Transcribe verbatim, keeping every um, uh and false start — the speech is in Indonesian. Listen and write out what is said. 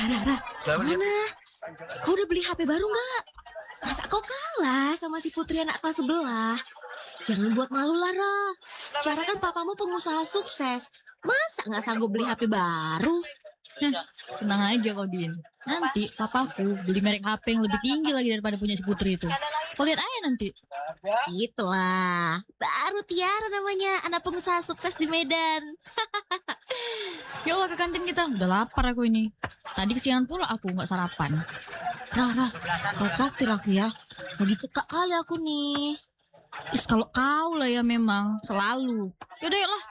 Rah, Rah, gimana? Kau udah beli H P baru nggak? Masa kau kalah sama si Putri anak kelas sebelah? Jangan buat malu lah, Rah. Secara kan papamu pengusaha sukses. Masa nggak sanggup beli H P baru? Nah, tenang aja kau, Din. Nanti papaku beli merek H P yang lebih tinggi lagi daripada punya si Putri itu. Kau lihat aja nanti. Itulah, baru Tiara namanya, anak pengusaha sukses di Medan. Ya Allah, ke kantin kita. Udah lapar aku ini. Tadi kesiangan pula aku nggak sarapan. Rah, Rah, kau traktir aku ya. Lagi cekak kali aku nih. Is, kalau kau lah ya memang selalu. Yaudah, yuk lah.